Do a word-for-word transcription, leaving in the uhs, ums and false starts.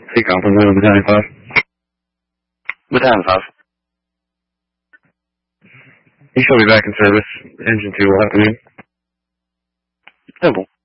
Take off on the Battalion five. Battalion five. He shall be back in service. Engine two will have to be. Simple.